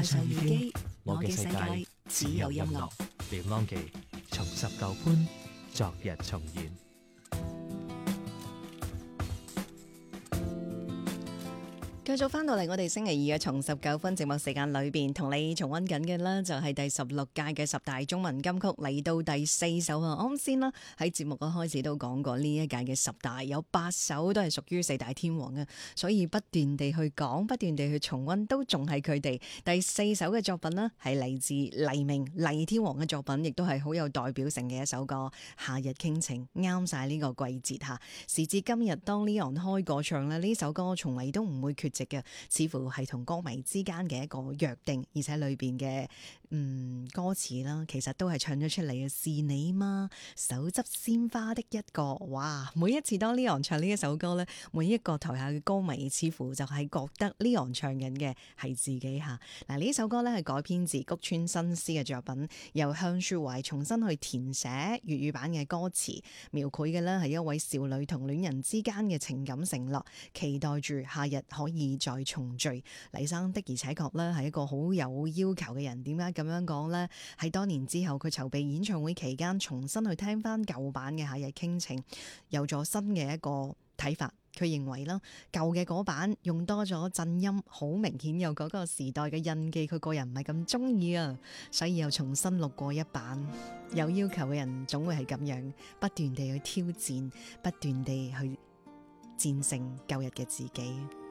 上耳機，我嘅世界只有音樂。 廖安琪重拾舊歡，昨日重現。 繼續翻到嚟我哋星期二嘅重拾舊歡節目時間裏邊，同你重溫緊嘅呢就係第16屆嘅10大中文金曲，嚟到第4首啊！啱先啦，喺節目嘅開始都講過，呢一屆嘅10大有8首都係屬於4大天王嘅，所以不斷地去講，不斷地去重溫，都仲係佢哋。第4首嘅作品呢，係嚟自黎明黎天王嘅作品，亦都係好有代表性嘅一首歌《夏日傾情》，啱晒呢個季節吓。時至今日，當 Leon 開過唱呢首歌從嚟都唔會缺席嘅，似乎係同歌迷之間嘅一個約定，而且裏邊嘅歌詞啦，其實都係唱咗出嚟嘅。是你嗎？手執鮮花的一個，哇！每一次當 Leon 唱呢一首歌呢，每一個台下嘅歌迷似乎就係覺得 Leon 唱緊嘅係自己吓。嗱，呢首歌呢係改編自谷村新司嘅作品，由向雪懷重新去填寫粵語版嘅歌詞，描繪嘅呢係一位少女同戀人之間嘅情感承諾，期待住夏日可以再重聚。黎生的而且確呢係一個好有要求嘅人，點解咁樣講呢？喺多年之後，佢籌備演唱會期間，重新去聽翻舊版嘅《夏日傾情》，有咗新嘅一個睇法。佢認為啦，舊嘅嗰版用多咗震音，好明顯有嗰個時代嘅印記，佢個人唔係咁中意啊，所以又重新錄過一版。有要求嘅人總會係咁樣，不斷地去挑戰，不斷地去戰勝舊日嘅自己。